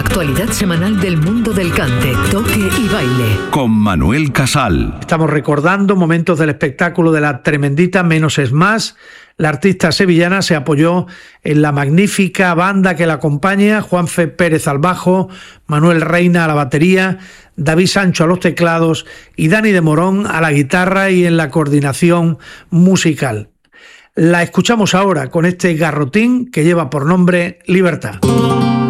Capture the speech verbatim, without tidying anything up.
actualidad semanal del mundo del cante, toque y baile. Con Manuel Casal. Estamos recordando momentos del espectáculo de la tremendita Menos es Más. La artista sevillana se apoyó en la magnífica banda que la acompaña: Juanfe Pérez al bajo, Manuel Reina a la batería, David Sancho a los teclados y Dani de Morón a la guitarra y en la coordinación musical. La escuchamos ahora con este garrotín que lleva por nombre Libertad.